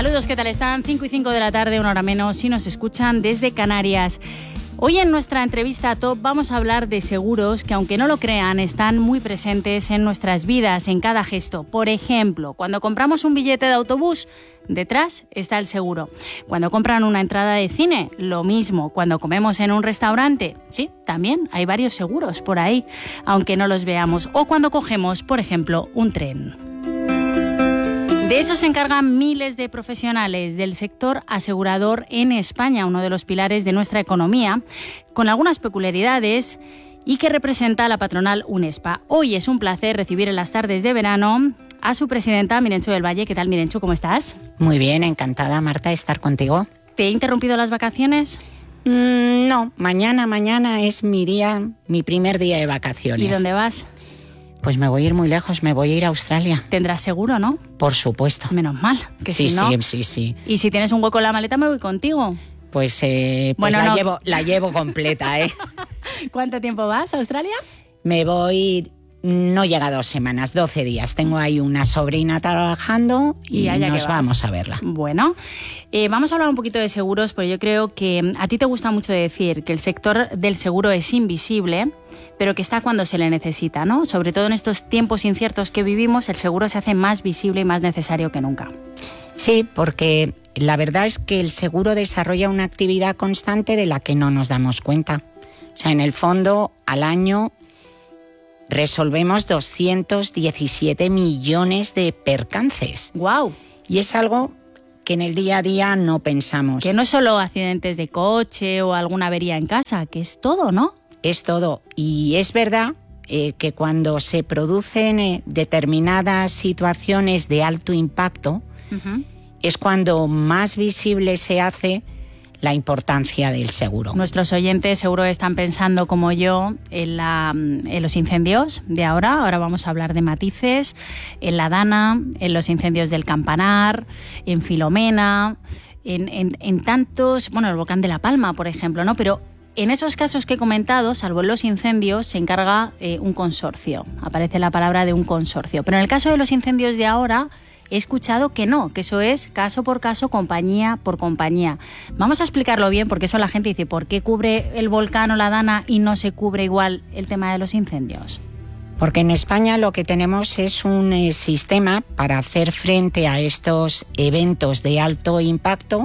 Saludos, ¿qué tal están? 5 y 5 de la tarde, una hora menos, si nos escuchan desde Canarias. Hoy en nuestra entrevista Top vamos a hablar de seguros que, aunque no lo crean, están muy presentes en nuestras vidas, en cada gesto. Por ejemplo, cuando compramos un billete de autobús, detrás está el seguro. Cuando compran una entrada de cine, lo mismo. Cuando comemos en un restaurante, sí, también hay varios seguros por ahí, aunque no los veamos. O cuando cogemos, por ejemplo, un tren. De eso se encargan miles de profesionales del sector asegurador en España, uno de los pilares de nuestra economía, con algunas peculiaridades y que representa a la patronal UNESPA. Hoy es un placer recibir en las tardes de verano a su presidenta, Mirenchu del Valle. ¿Qué tal, Mirenchu? ¿Cómo estás? Muy bien, encantada, Marta, de estar contigo. ¿Te he interrumpido las vacaciones? No, mañana es mi primer día de vacaciones. ¿Y dónde vas? Pues me voy a ir muy lejos, me voy a ir a Australia. Tendrás seguro, ¿no? Por supuesto. Menos mal, que sí, si no... Sí. Y si tienes un hueco en la maleta, me voy contigo. Pues, bueno, la llevo completa, ¿eh? ¿Cuánto tiempo vas a Australia? Me voy... No llega a 2 semanas, 12 días. Tengo ahí una sobrina trabajando y nos vamos a verla. Bueno, vamos a hablar un poquito de seguros, porque yo creo que a ti te gusta mucho decir que el sector del seguro es invisible, pero que está cuando se le necesita, ¿no? Sobre todo en estos tiempos inciertos que vivimos, el seguro se hace más visible y más necesario que nunca. Sí, porque la verdad es que el seguro desarrolla una actividad constante de la que no nos damos cuenta. O sea, en el fondo, al año resolvemos 217 millones de percances. ¡Guau! Y es algo que en el día a día no pensamos. Que no es solo accidentes de coche o alguna avería en casa, que es todo, ¿no? Es todo. Y es verdad que cuando se producen determinadas situaciones de alto impacto, es cuando más visible se hace la importancia del seguro. Nuestros oyentes seguro están pensando, como yo, en los incendios de ahora. Ahora vamos a hablar de matices, en la Dana, en los incendios del Campanar, en Filomena, en tantos... Bueno, el volcán de La Palma, por ejemplo, ¿no? Pero en esos casos que he comentado, salvo en los incendios, se encarga un consorcio. Aparece la palabra de un consorcio. Pero en el caso de los incendios de ahora, he escuchado que no, que eso es caso por caso, compañía por compañía. Vamos a explicarlo bien, porque eso la gente dice, ¿por qué cubre el volcán o la Dana y no se cubre igual el tema de los incendios? Porque en España lo que tenemos es un sistema para hacer frente a estos eventos de alto impacto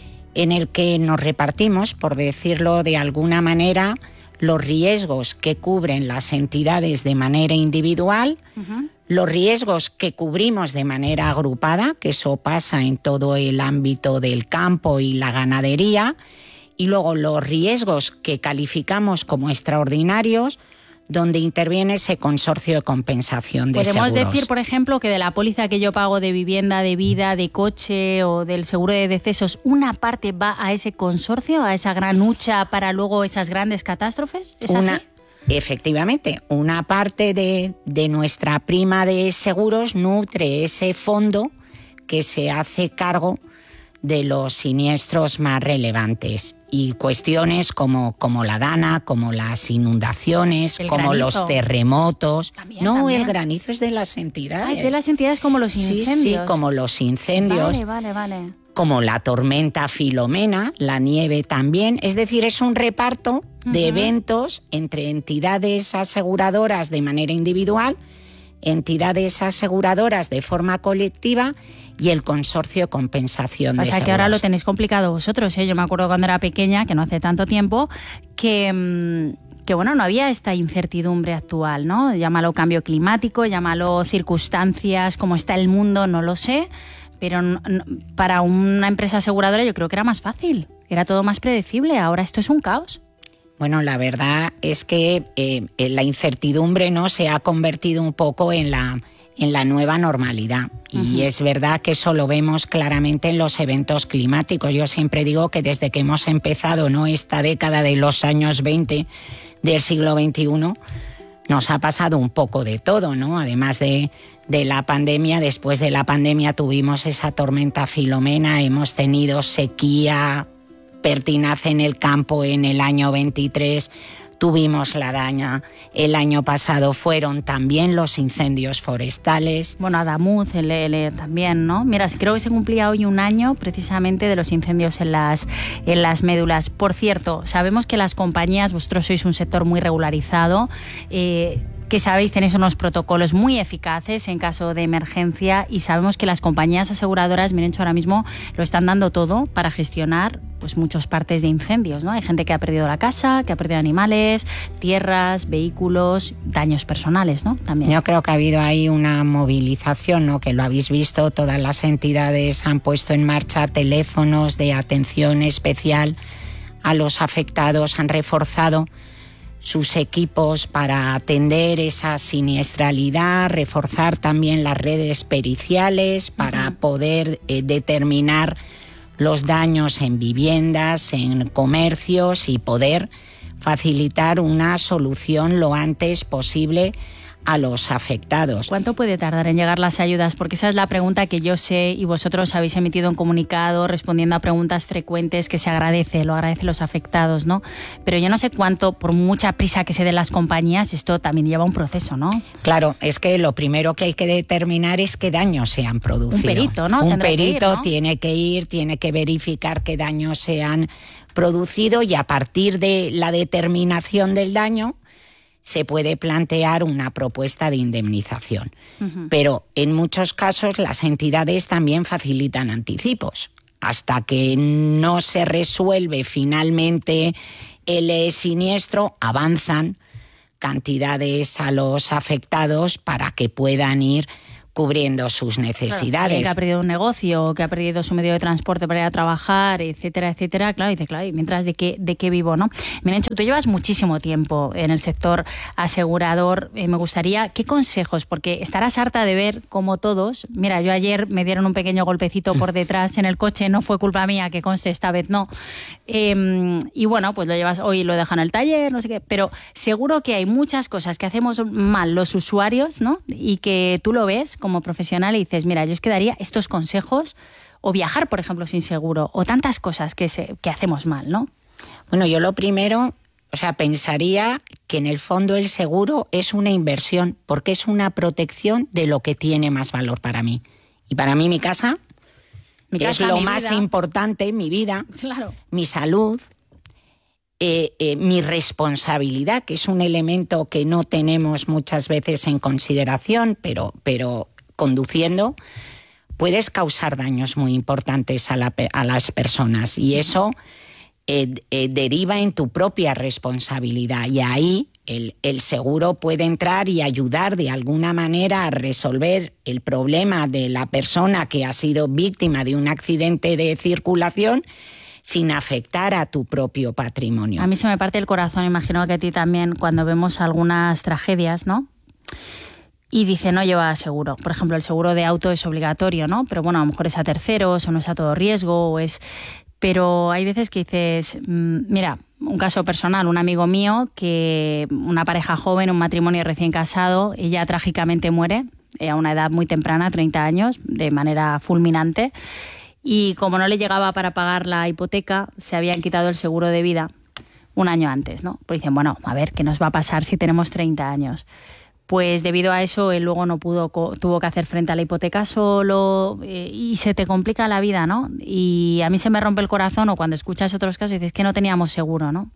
en el que nos repartimos, por decirlo de alguna manera, los riesgos que cubren las entidades de manera individual, los riesgos que cubrimos de manera agrupada, que eso pasa en todo el ámbito del campo y la ganadería, y luego los riesgos que calificamos como extraordinarios, donde interviene ese consorcio de compensación de seguros. Podemos decir, por ejemplo, que de la póliza que yo pago de vivienda, de vida, de coche o del seguro de decesos, una parte va a ese consorcio, a esa gran hucha para luego esas grandes catástrofes. ¿Es así? Efectivamente, una parte de nuestra prima de seguros nutre ese fondo que se hace cargo de los siniestros más relevantes y cuestiones como la Dana, como las inundaciones, como los terremotos. También. El granizo es de las entidades. Es de las entidades como los incendios. Sí, como los incendios. Vale. Como la tormenta Filomena, la nieve también. Es decir, es un reparto de eventos entre entidades aseguradoras de manera individual, entidades aseguradoras de forma colectiva y el consorcio de compensación de seguros. O sea que ahora lo tenéis complicado vosotros, ¿eh? Yo me acuerdo cuando era pequeña, que no hace tanto tiempo, que bueno, no había esta incertidumbre actual, ¿no? Llámalo cambio climático, llámalo circunstancias, cómo está el mundo, no lo sé, pero para una empresa aseguradora yo creo que era más fácil, era todo más predecible. Ahora esto es un caos. Bueno, la verdad es que la incertidumbre, ¿no?, se ha convertido un poco en la nueva normalidad. Y es verdad que eso lo vemos claramente en los eventos climáticos. Yo siempre digo que desde que hemos empezado, ¿no?, esta década de los años 20 del siglo XXI, nos ha pasado un poco de todo, ¿no? Además de la pandemia, después de la pandemia tuvimos esa tormenta Filomena, hemos tenido sequía pertinaz en el campo en el año 23, tuvimos la daña el año pasado, fueron también los incendios forestales. Bueno, Adamuz también, ¿no? Mira, creo que se cumplía hoy un año precisamente de los incendios en las médulas. Por cierto, sabemos que las compañías, vosotros sois un sector muy regularizado, que sabéis, tenéis unos protocolos muy eficaces en caso de emergencia y sabemos que las compañías aseguradoras, Mirencho, ahora mismo lo están dando todo para gestionar pues muchas partes de incendios, ¿no? Hay gente que ha perdido la casa, que ha perdido animales, tierras, vehículos, daños personales, ¿no? También. Yo creo que ha habido ahí una movilización, ¿no? Que lo habéis visto, todas las entidades han puesto en marcha teléfonos de atención especial a los afectados, han reforzado sus equipos para atender esa siniestralidad, reforzar también las redes periciales para poder determinar los daños en viviendas, en comercios y poder facilitar una solución lo antes posible a los afectados. ¿Cuánto puede tardar en llegar las ayudas? Porque esa es la pregunta que yo sé y vosotros habéis emitido un comunicado respondiendo a preguntas frecuentes que se agradece, lo agradecen los afectados, ¿no? Pero yo no sé cuánto, por mucha prisa que se den las compañías, esto también lleva un proceso, ¿no? Claro, es que lo primero que hay que determinar es qué daños se han producido. Un perito, ¿no? Un perito tiene que verificar qué daños se han producido y a partir de la determinación del daño se puede plantear una propuesta de indemnización. Pero en muchos casos las entidades también facilitan anticipos. Hasta que no se resuelve finalmente el siniestro, avanzan cantidades a los afectados para que puedan ir cubriendo sus necesidades. Claro, que ha perdido un negocio, que ha perdido su medio de transporte para ir a trabajar, etcétera, etcétera. Claro, dice, claro, y mientras de qué vivo, ¿no? Mirencho, tú llevas muchísimo tiempo en el sector asegurador. Me gustaría, ¿qué consejos? Porque estarás harta de ver cómo todos... Mira, yo ayer me dieron un pequeño golpecito por detrás en el coche, no fue culpa mía, que conste, esta vez no. Y bueno, pues lo llevas, hoy lo dejan en el taller, no sé qué, pero seguro que hay muchas cosas que hacemos mal los usuarios, ¿no? Y que tú lo ves como profesional y dices, mira, yo os daría estos consejos, o viajar, por ejemplo, sin seguro, o tantas cosas que hacemos mal, ¿no? Bueno, yo lo primero, pensaría que en el fondo el seguro es una inversión, porque es una protección de lo que tiene más valor para mí. Y para mí mi casa es lo más importante, mi vida, claro, mi salud, mi responsabilidad, que es un elemento que no tenemos muchas veces en consideración, pero conduciendo puedes causar daños muy importantes a las personas y eso deriva en tu propia responsabilidad y ahí el seguro puede entrar y ayudar de alguna manera a resolver el problema de la persona que ha sido víctima de un accidente de circulación sin afectar a tu propio patrimonio. A mí se me parte el corazón, imagino que a ti también, cuando vemos algunas tragedias, ¿no? Y dice, no lleva seguro. Por ejemplo, el seguro de auto es obligatorio, ¿no? Pero bueno, a lo mejor es a terceros o no es a todo riesgo, o es... Pero hay veces que dices, mira, un caso personal, un amigo mío, que una pareja joven, un matrimonio recién casado, ella trágicamente muere a una edad muy temprana, 30 años, de manera fulminante, y como no le llegaba para pagar la hipoteca, se habían quitado el seguro de vida un año antes, ¿no? Pues dicen, bueno, a ver, ¿qué nos va a pasar si tenemos 30 años? Pues debido a eso él luego no pudo, tuvo que hacer frente a la hipoteca solo y se te complica la vida, ¿no? Y a mí se me rompe el corazón o cuando escuchas otros casos dices que no teníamos seguro, ¿no?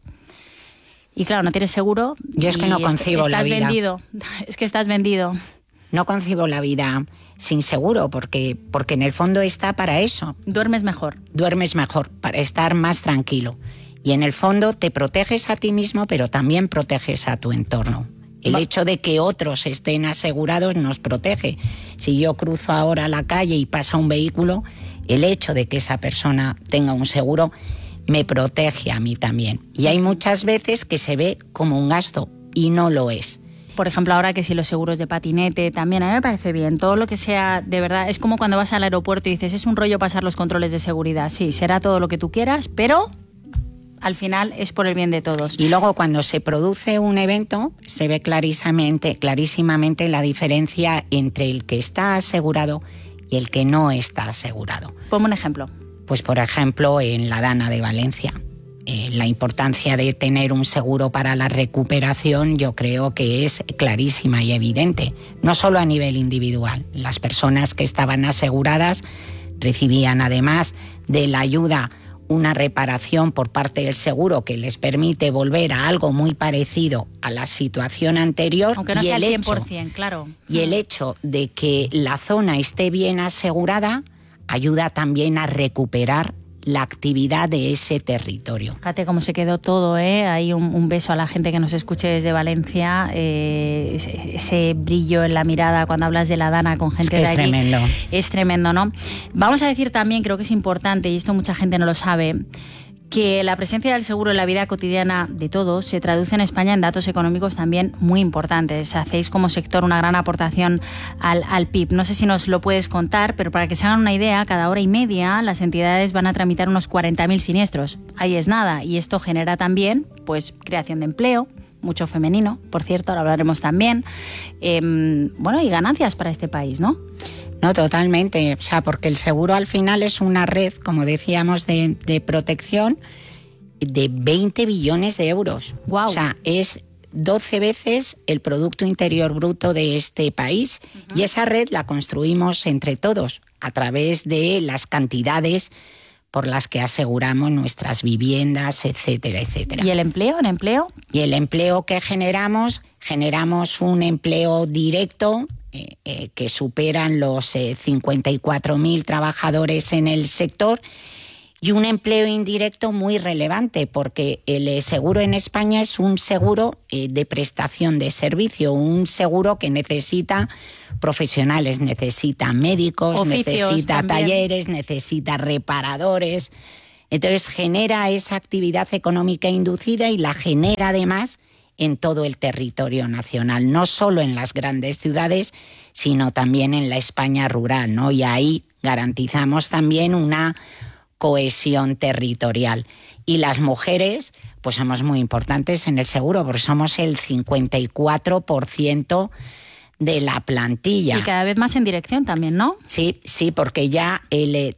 Y claro, no tienes seguro. Yo es que no concibo la vida. Estás vendido. Es que estás vendido. No concibo la vida sin seguro porque en el fondo está para eso. Duermes mejor. Duermes mejor, para estar más tranquilo. Y en el fondo te proteges a ti mismo, pero también proteges a tu entorno. El hecho de que otros estén asegurados nos protege. Si yo cruzo ahora la calle y pasa un vehículo, el hecho de que esa persona tenga un seguro me protege a mí también. Y hay muchas veces que se ve como un gasto y no lo es. Por ejemplo, ahora que si los seguros de patinete también, a mí me parece bien. Todo lo que sea, de verdad, es como cuando vas al aeropuerto y dices, es un rollo pasar los controles de seguridad. Sí, será todo lo que tú quieras, pero al final es por el bien de todos. Y luego cuando se produce un evento, se ve clarísimamente la diferencia entre el que está asegurado y el que no está asegurado. Ponme un ejemplo. Pues por ejemplo, en la Dana de Valencia. La importancia de tener un seguro para la recuperación yo creo que es clarísima y evidente, no solo a nivel individual. Las personas que estaban aseguradas recibían además de la ayuda una reparación por parte del seguro que les permite volver a algo muy parecido a la situación anterior. Aunque no sea el 100%, claro. Y el hecho de que la zona esté bien asegurada ayuda también a recuperar la actividad de ese territorio. Fíjate cómo se quedó todo, ¿eh? Hay un beso a la gente que nos escuche desde Valencia, ese brillo en la mirada cuando hablas de la Dana con gente de allí. Es tremendo. Es tremendo, ¿no? Vamos a decir también, creo que es importante, y esto mucha gente no lo sabe, que la presencia del seguro en la vida cotidiana de todos se traduce en España en datos económicos también muy importantes. Hacéis como sector una gran aportación al PIB. No sé si nos lo puedes contar, pero para que se hagan una idea, cada hora y media las entidades van a tramitar unos 40.000 siniestros. Ahí es nada. Y esto genera también pues creación de empleo, mucho femenino, por cierto, ahora hablaremos también. Y ganancias para este país, ¿no? No, totalmente. O sea, porque el seguro al final es una red, como decíamos, de protección de 20 billones de euros. Wow. O sea, es 12 veces el Producto Interior Bruto de este país. Uh-huh. Y esa red la construimos entre todos a través de las cantidades por las que aseguramos nuestras viviendas, etcétera, etcétera. ¿Y el empleo? Y el empleo que generamos un empleo directo que superan los 54.000 trabajadores en el sector, y un empleo indirecto muy relevante, porque el seguro en España es un seguro de prestación de servicio, un seguro que necesita profesionales, necesita médicos, oficios, necesita también. Talleres, necesita reparadores. Entonces genera esa actividad económica inducida y la genera además en todo el territorio nacional, no solo en las grandes ciudades, sino también en la España rural, ¿no? Y ahí garantizamos también una cohesión territorial. Y las mujeres, pues somos muy importantes en el seguro, porque somos el 54% de la plantilla. Y cada vez más en dirección también, ¿no? Sí, porque ya el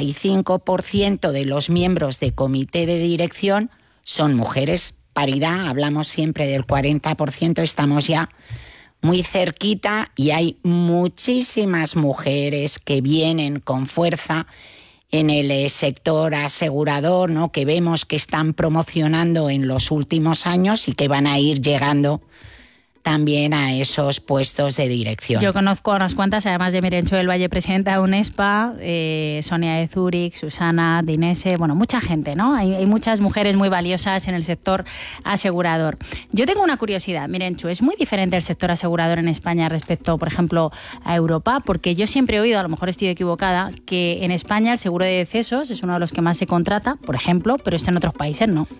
35% de los miembros de comité de dirección son mujeres. Paridad, hablamos siempre del 40%, estamos ya muy cerquita y hay muchísimas mujeres que vienen con fuerza en el sector asegurador, ¿no? Que vemos que están promocionando en los últimos años y que van a ir llegando también a esos puestos de dirección. Yo conozco a unas cuantas, además de Mirencho del Valle, presidenta de UNESPA, Sonia de Zúrich, Susana de Inese, bueno, mucha gente, ¿no? Hay muchas mujeres muy valiosas en el sector asegurador. Yo tengo una curiosidad, Mirencho, ¿es muy diferente el sector asegurador en España respecto, por ejemplo, a Europa? Porque yo siempre he oído, a lo mejor estoy equivocada, que en España el seguro de decesos es uno de los que más se contrata, por ejemplo, pero esto en otros países no.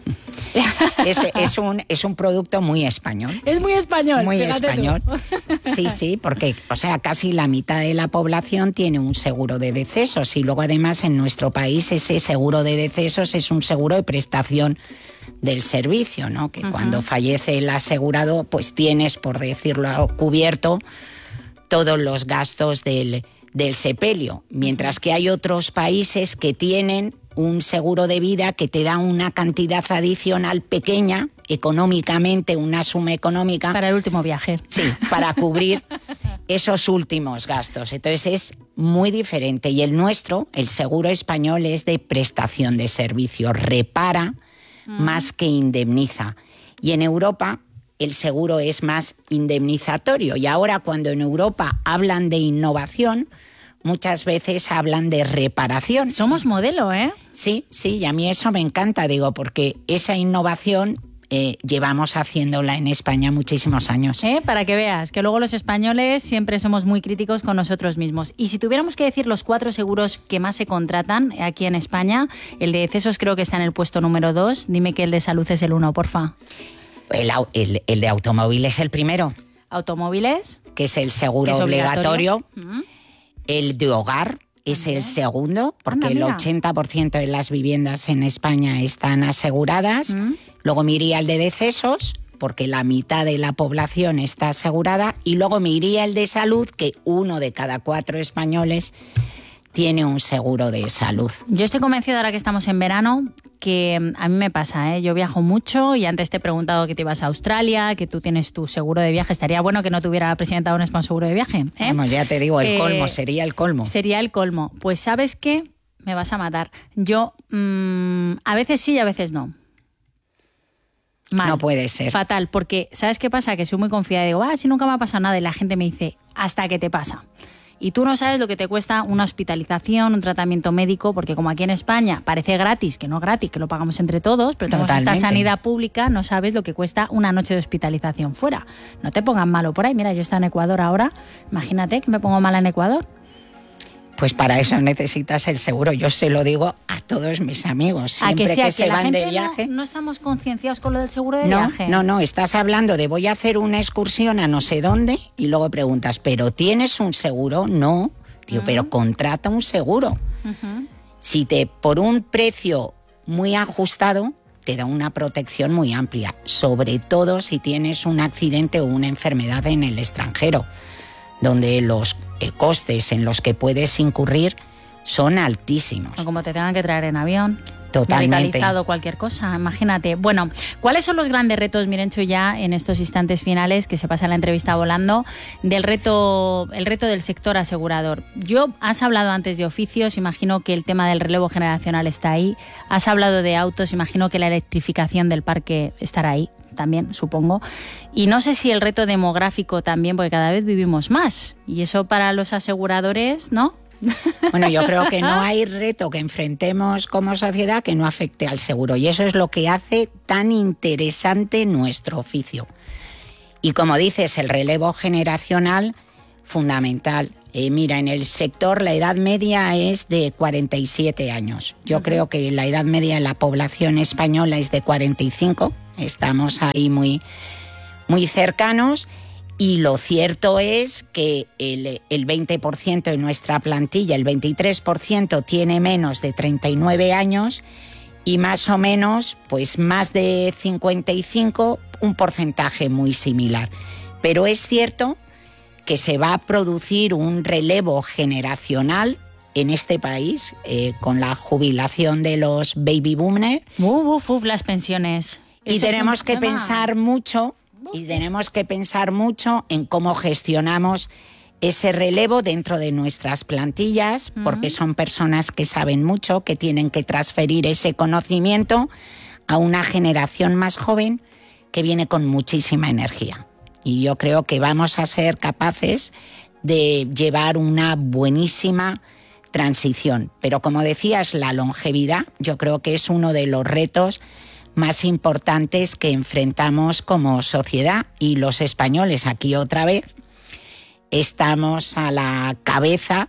Es un producto muy español. Es muy español. Muy español. Sí, porque casi la mitad de la población tiene un seguro de decesos y luego además en nuestro país ese seguro de decesos es un seguro de prestación del servicio, ¿no? Que cuando fallece el asegurado, pues tienes, por decirlo, cubierto todos los gastos del sepelio, mientras que hay otros países que tienen un seguro de vida que te da una cantidad adicional pequeña, económicamente, una suma económica. Para el último viaje. Sí, para cubrir esos últimos gastos. Entonces es muy diferente. Y el nuestro, el seguro español, es de prestación de servicio. Repara más que indemniza. Y en Europa el seguro es más indemnizatorio. Y ahora cuando en Europa hablan de innovación, muchas veces hablan de reparación. Somos modelo, ¿eh? Sí, y a mí eso me encanta, digo, porque esa innovación llevamos haciéndola en España muchísimos años. Para que veas, que luego los españoles siempre somos muy críticos con nosotros mismos. Y si tuviéramos que decir los 4 seguros que más se contratan aquí en España, el de decesos creo que está en el puesto número 2. Dime que el de salud es el 1, porfa. El de automóvil es el primero. ¿Automóviles? Que es el seguro obligatorio. El de hogar es el segundo, porque el 80% de las viviendas en España están aseguradas. Luego me iría el de decesos, porque la mitad de la población está asegurada. Y luego me iría el de salud, que 1 de cada 4 españoles tiene un seguro de salud. Yo estoy convencida ahora que estamos en verano que a mí me pasa, Yo viajo mucho y antes te he preguntado que te ibas a Australia, que tú tienes tu seguro de viaje. Estaría bueno que no tuviera la presidenta un seguro de viaje. Vamos, ya te digo, el colmo, sería el colmo. Sería el colmo. Pues ¿sabes qué? Me vas a matar. Yo a veces sí y a veces no. Mal. No puede ser. Fatal, porque ¿sabes qué pasa? Que soy muy confiada y digo, si nunca me ha pasado nada, y la gente me dice, hasta que te pasa. Y tú no sabes lo que te cuesta una hospitalización, un tratamiento médico, porque como aquí en España parece gratis, que no es gratis, que lo pagamos entre todos, pero tenemos esta sanidad pública, no sabes lo que cuesta una noche de hospitalización fuera. No te pongan malo por ahí. Mira, yo estoy en Ecuador ahora, imagínate que me pongo mala en Ecuador. Pues para eso necesitas el seguro. Yo se lo digo a todos mis amigos. Siempre que se van de viaje. No estamos concienciados con lo del seguro de viaje. No. Estás hablando de voy a hacer una excursión a no sé dónde y luego preguntas, ¿pero tienes un seguro? No. Tío, pero contrata un seguro. Si por un precio muy ajustado, te da una protección muy amplia. Sobre todo si tienes un accidente o una enfermedad en el extranjero, donde los costes en los que puedes incurrir son altísimos. O como te tengan que traer en avión. Totalmente. Medicalizado, cualquier cosa, imagínate. Bueno, ¿cuáles son los grandes retos, Mirenchu, ya en estos instantes finales, que se pasa la entrevista volando, el reto del sector asegurador? Has hablado antes de oficios, imagino que el tema del relevo generacional está ahí. Has hablado de autos, imagino que la electrificación del parque estará ahí también, supongo. Y no sé si el reto demográfico también, porque cada vez vivimos más. Y eso para los aseguradores, ¿no? Bueno, yo creo que no hay reto que enfrentemos como sociedad que no afecte al seguro. Y eso es lo que hace tan interesante nuestro oficio. Y como dices, el relevo generacional, fundamental. Mira, en el sector la edad media es de 47 años. Yo creo que la edad media de la población española es de 45. Estamos ahí muy, muy cercanos. Y lo cierto es que el 20% de nuestra plantilla, el 23%, tiene menos de 39 años y más o menos, pues más de 55, un porcentaje muy similar. Pero es cierto que se va a producir un relevo generacional en este país con la jubilación de los baby boomers. Las pensiones. Y tenemos que pensar mucho. Y tenemos que pensar mucho en cómo gestionamos ese relevo dentro de nuestras plantillas, porque son personas que saben mucho, que tienen que transferir ese conocimiento a una generación más joven que viene con muchísima energía. Y yo creo que vamos a ser capaces de llevar una buenísima transición. Pero como decías, la longevidad yo creo que es uno de los retos más importantes que enfrentamos como sociedad, y los españoles aquí otra vez estamos a la cabeza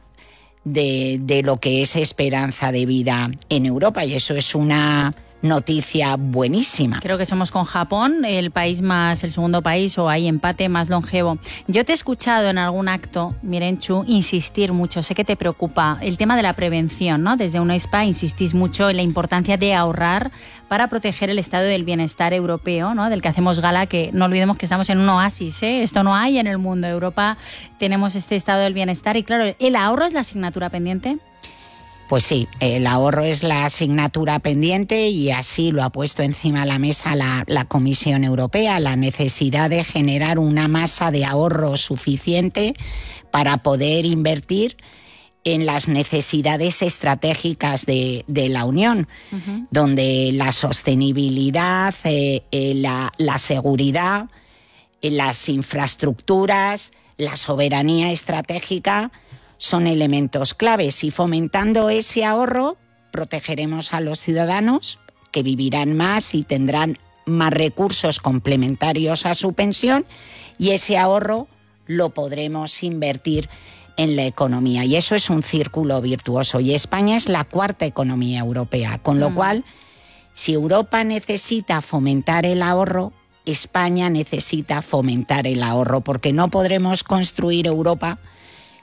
de lo que es esperanza de vida en Europa, y eso es una noticia buenísima. Creo que somos con Japón el segundo país, o hay empate, más longevo. Yo te he escuchado en algún acto, Mirenchu, insistir mucho, sé que te preocupa el tema de la prevención, ¿no? Desde UNESPA insistís mucho en la importancia de ahorrar para proteger el estado del bienestar europeo, ¿no? Del que hacemos gala, que no olvidemos que estamos en un oasis, Esto no hay en el mundo. Europa tenemos este estado del bienestar y claro, ¿el ahorro es la asignatura pendiente? Pues sí, el ahorro es la asignatura pendiente y así lo ha puesto encima de la mesa la Comisión Europea, la necesidad de generar una masa de ahorro suficiente para poder invertir en las necesidades estratégicas de la Unión, donde la sostenibilidad, la seguridad, las infraestructuras, la soberanía estratégica son elementos claves, y fomentando ese ahorro protegeremos a los ciudadanos, que vivirán más y tendrán más recursos complementarios a su pensión, y ese ahorro lo podremos invertir en la economía, y eso es un círculo virtuoso, y España es la cuarta economía europea, con lo cual, si Europa necesita fomentar el ahorro, España necesita fomentar el ahorro, porque no podremos construir Europa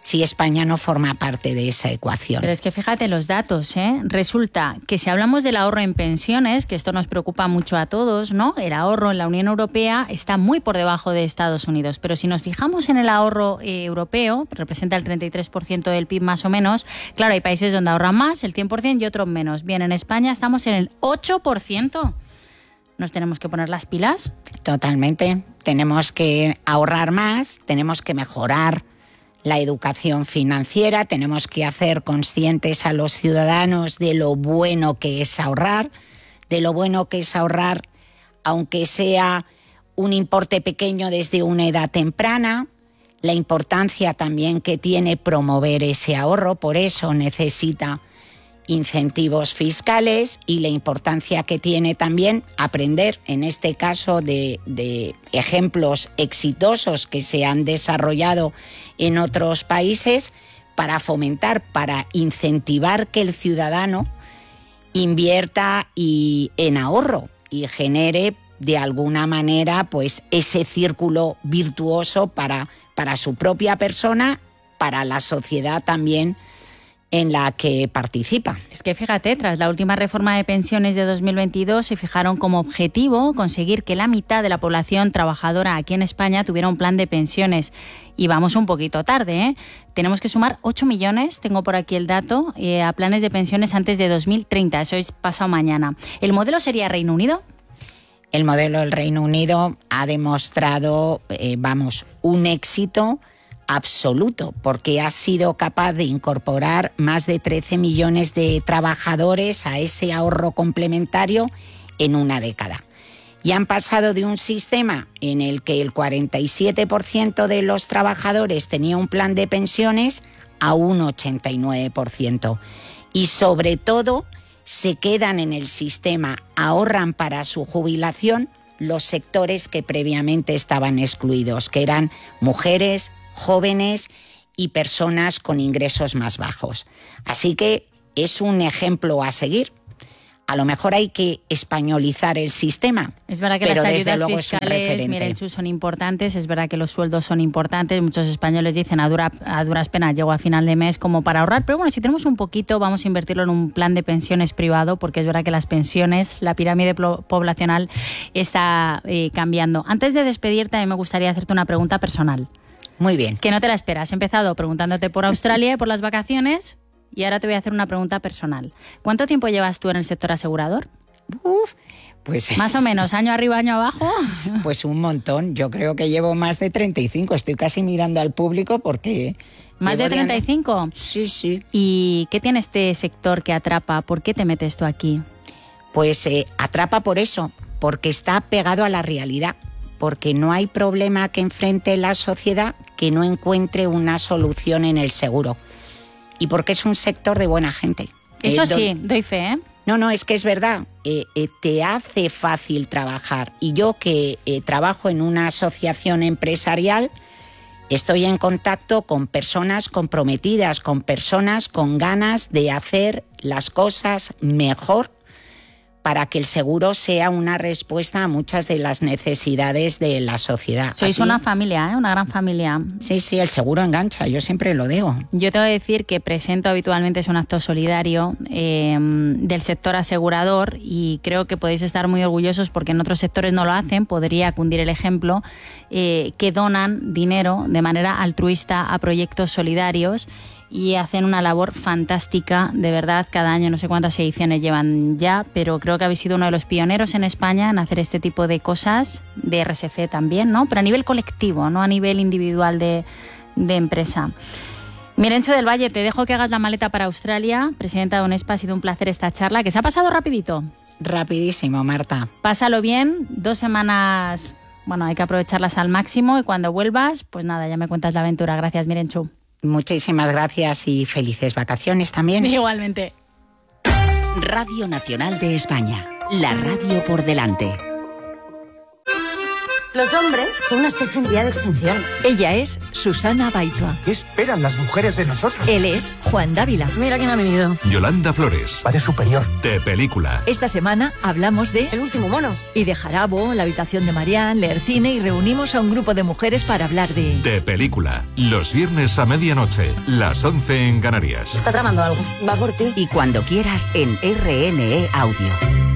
si España no forma parte de esa ecuación. Pero es que fíjate los datos, ¿eh? Resulta que si hablamos del ahorro en pensiones, que esto nos preocupa mucho a todos, ¿no? El ahorro en la Unión Europea está muy por debajo de Estados Unidos, pero si nos fijamos en el ahorro europeo, representa el 33% del PIB más o menos, claro, hay países donde ahorran más, el 100%, y otros menos. Bien, en España estamos en el 8%. ¿Nos tenemos que poner las pilas? Totalmente. Tenemos que ahorrar más, tenemos que mejorar la educación financiera, tenemos que hacer conscientes a los ciudadanos de lo bueno que es ahorrar, aunque sea un importe pequeño desde una edad temprana, la importancia también que tiene promover ese ahorro, por eso necesita incentivos fiscales, y la importancia que tiene también aprender, en este caso, de ejemplos exitosos que se han desarrollado en otros países para fomentar, para incentivar que el ciudadano invierta en ahorro y genere de alguna manera pues ese círculo virtuoso para su propia persona, para la sociedad también en la que participa. Es que fíjate, tras la última reforma de pensiones de 2022 se fijaron como objetivo conseguir que la mitad de la población trabajadora aquí en España tuviera un plan de pensiones. Y vamos un poquito tarde, ¿eh? Tenemos que sumar 8 millones, tengo por aquí el dato, a planes de pensiones antes de 2030. Eso es pasado mañana. ¿El modelo sería Reino Unido? El modelo del Reino Unido ha demostrado, un éxito absoluto, porque ha sido capaz de incorporar más de 13 millones de trabajadores a ese ahorro complementario en una década. Y han pasado de un sistema en el que el 47% de los trabajadores tenía un plan de pensiones a un 89%. Y sobre todo, se quedan en el sistema, ahorran para su jubilación los sectores que previamente estaban excluidos, que eran mujeres, jóvenes y personas con ingresos más bajos. Así que es un ejemplo a seguir. A lo mejor hay que españolizar el sistema. Es verdad que las ayudas fiscales, Mirenchu, son importantes. Es verdad que los sueldos son importantes. Muchos españoles dicen a duras penas llego a final de mes como para ahorrar. Pero bueno, si tenemos un poquito, vamos a invertirlo en un plan de pensiones privado, porque es verdad que las pensiones, la pirámide poblacional está cambiando. Antes de despedirte, a mí me gustaría hacerte una pregunta personal. Muy bien. Que no te la esperas. He empezado preguntándote por Australia y por las vacaciones, y ahora te voy a hacer una pregunta personal. ¿Cuánto tiempo llevas tú en el sector asegurador? Pues más o menos, año arriba, año abajo. Pues un montón. Yo creo que llevo más de 35. Estoy casi mirando al público porque... ¿Más de 35? Sí, sí. ¿Y qué tiene este sector que atrapa? ¿Por qué te metes tú aquí? Pues atrapa por eso, porque está pegado a la realidad. Porque no hay problema que enfrente la sociedad que no encuentre una solución en el seguro. Y porque es un sector de buena gente. Eso sí, doy fe, ¿eh? No, es que es verdad. Te hace fácil trabajar. Y yo que trabajo en una asociación empresarial, estoy en contacto con personas comprometidas, con personas con ganas de hacer las cosas mejor, para que el seguro sea una respuesta a muchas de las necesidades de la sociedad. Sois una familia, una gran familia. Sí, el seguro engancha, yo siempre lo digo. Yo te voy a decir que presento habitualmente es un acto solidario del sector asegurador, y creo que podéis estar muy orgullosos porque en otros sectores no lo hacen. Podría cundir el ejemplo, que donan dinero de manera altruista a proyectos solidarios y hacen una labor fantástica, de verdad. Cada año, no sé cuántas ediciones llevan ya, pero creo que habéis sido uno de los pioneros en España en hacer este tipo de cosas, de RSC también, ¿no? Pero a nivel colectivo, no a nivel individual de empresa. Mirenchu del Valle, te dejo que hagas la maleta para Australia. Presidenta de UNESPA, ha sido un placer esta charla, que se ha pasado rapidito. Rapidísimo, Marta. Pásalo bien, 2 semanas, bueno, hay que aprovecharlas al máximo, y cuando vuelvas, pues nada, ya me cuentas la aventura. Gracias, Mirenchu. Muchísimas gracias y felices vacaciones también. Igualmente. Radio Nacional de España, la radio por delante. Los hombres son una especie en vía de extinción. Ella es Susana Baitua. ¿Qué esperan las mujeres de nosotros? Él es Juan Dávila. Mira quién ha venido. Yolanda Flores. Padre superior. De película. Esta semana hablamos de El último mono. Y de Jarabo, La habitación de Marianne, leer cine y reunimos a un grupo de mujeres para hablar de película. Los viernes a medianoche, las 11 en Canarias. Está tramando algo. Va por ti. Y cuando quieras en RNE Audio.